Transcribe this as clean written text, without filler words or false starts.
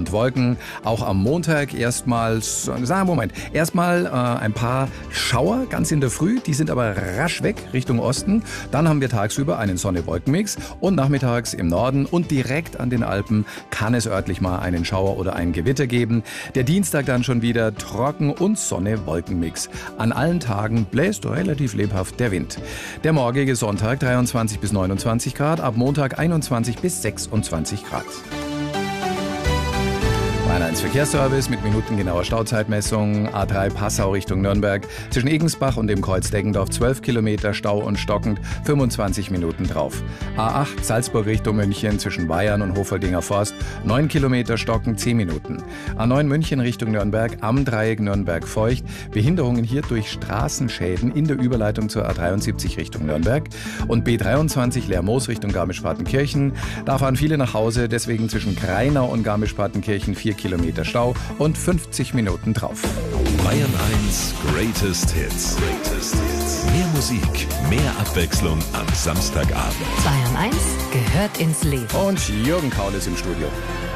und Wolken. Auch am Montag erstmal ein paar Schauer ganz in der Früh. Die sind aber rasch weg Richtung Osten. Dann haben wir tagsüber einen Sonne-Wolken-Mix und nachmittags im Norden und direkt an den Alpen kann es örtlich mal einen Schauer oder ein Gewitter geben. Der Dienstag dann schon wieder trocken und Sonne-Wolken-Mix. An allen Tagen bläst relativ lebhaft der Wind. Der morgige Sonntag 23 bis 29 Grad, ab Montag 21 bis 26 Grad. Bayern 1 Verkehrsservice mit minutengenauer Stauzeitmessung. A3 Passau Richtung Nürnberg. Zwischen Egensbach und dem Kreuz Deggendorf 12 Kilometer Stau und stockend, 25 Minuten drauf. A8 Salzburg Richtung München zwischen Bayern und Hofeldinger Forst 9 Kilometer stockend, 10 Minuten. A9 München Richtung Nürnberg am Dreieck Nürnberg-Feucht. Behinderungen hier durch Straßenschäden in der Überleitung zur A73 Richtung Nürnberg. Und B23 Lermoos Richtung Garmisch-Partenkirchen. Da fahren viele nach Hause, deswegen zwischen Kreinau und Garmisch-Partenkirchen 4 Kilometer Stau und 50 Minuten drauf. Bayern 1 Greatest Hits. Mehr Musik, mehr Abwechslung am Samstagabend. Bayern 1 gehört ins Leben. Und Jürgen Kaul ist im Studio.